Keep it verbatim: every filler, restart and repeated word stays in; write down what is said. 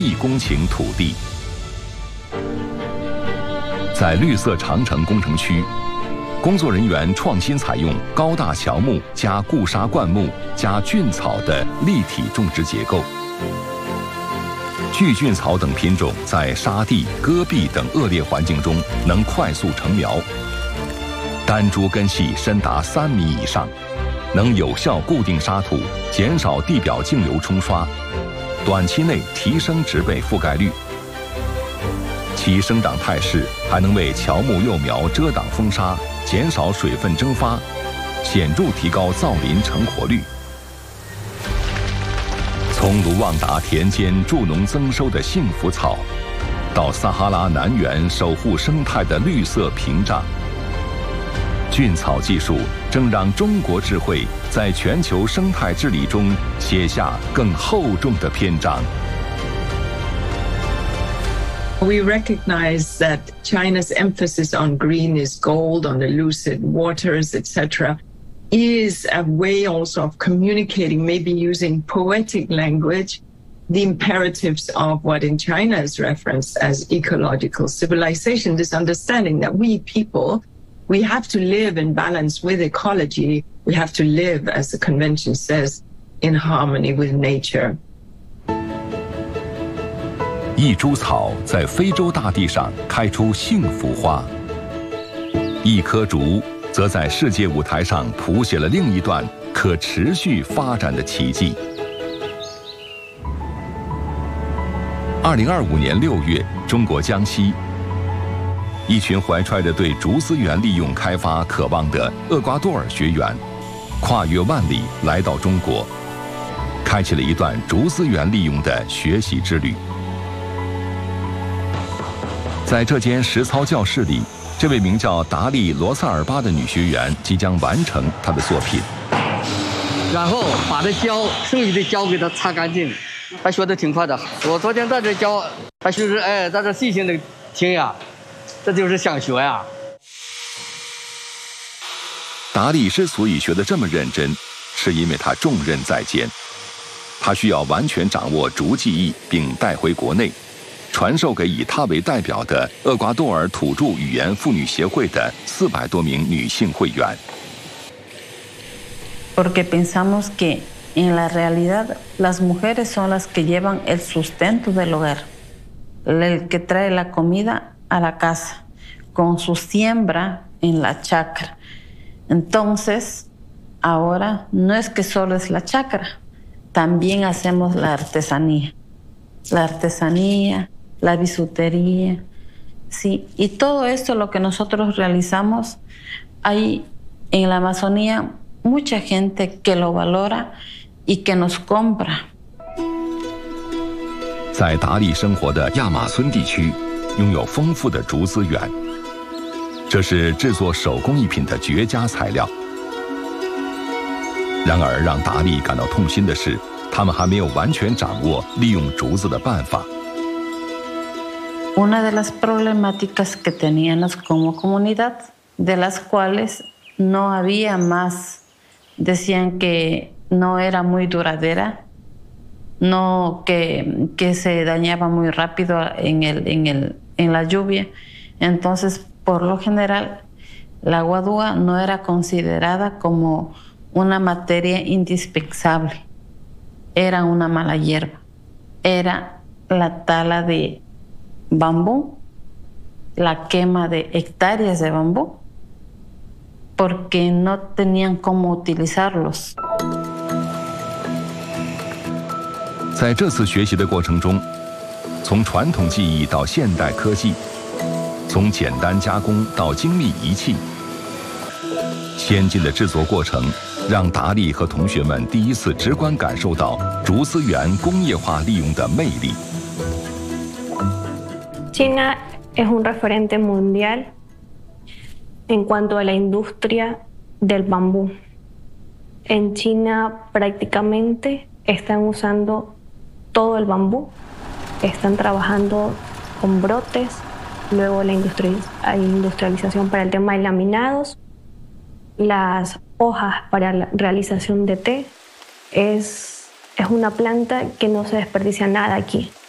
一公顷土地。在绿色长城工程区，工作人员创新采用高大乔木加固沙灌木加菌草的立体种植结构。巨菌草等品种在沙地、戈壁等恶劣环境中能快速成苗，单株根系深达三米以上，能有效固定沙土，减少地表径流冲刷，短期内提升植被覆盖率。其生长态势还能为乔木幼苗遮挡风沙，减少水分蒸发，显著提高造林成活率。从卢旺达田间助农增收的幸福草，到撒哈拉南缘守护生态的绿色屏障，菌草技术正让中国智慧在全球生态治理中写下更厚重的篇章。 We recognize that China's emphasis on green is gold, on the lucid waters, et cetera, is a way also of communicating, maybe using poetic language, the imperatives of what in China is referenced as ecological civilization, this understanding that we people, we have to live in balance with ecology. We have to live, as the convention says, in harmony with nature. 一株草在非洲大地上开出幸福花，一棵竹则在世界舞台上谱写了另一段可持续发展的奇迹。二零二五年六月，中国江西，一群怀揣着对竹资源利用开发渴望的厄瓜多尔学员，跨越万里来到中国，开启了一段竹资源利用的学习之旅。在这间实操教室里，这位名叫达利·罗萨尔巴的女学员即将完成她的作品， 然后把这胶剩余的胶给它擦干净。她学的挺快的，我昨天在这教，她就是哎，在这细心的听呀，这就是想学呀。 达利之所以学得这么认真，是因为他重任在肩，他需要完全掌握竹技艺，并带回国内，传授给以他为代表的厄瓜多尔土著语言妇女协会的四百多名女性会员。 Porque pensamos que en la realidad las mujeres son las que llevan el sustento del hogar, el que trae la comida a la casa, con su siembra en la chacra. Entonces, ahora no es que solo es la chacra, también hacemos la artesanía, la artesanía, la bisutería, sí, y todo esto lo que nosotros realizamos, hay en la Amazonía mucha gente que lo valora y que nos compra. 在达利生活的亚马孙地区，拥有丰富的竹资源，这是制作手工艺品的绝佳材料。然而，让达利感到痛心的是，他们还没有完全掌握利用竹子的办法。 Una de las problemáticas que teníamos como comunidad, de las cuales no había más, decían que no era muy duradera, no que, que se dañaba muy rápido en, el, en, el, en la lluvia. Entonces, por lo general, la guadúa no era considerada como una materia indispensable. Era una mala hierba. Era la tala de bambú, la quema de hectáreas de bambú, porque no tenían cómo utilizarlos. 在这次学习的过程中，从传统技艺到现代科技，从简单加工到精密仪器，先进的制作过程让达利和同学们第一次直观感受到竹资源工业化利用的魅力。 China es un referente mundial en cuanto a la industria del bambú. En China prácticamente están usando todo el bambú, están trabajando con brotes, luego la industrialización para el tema de laminados, las hojas para la realización de té. Es, es una planta que no se desperdicia nada aquí.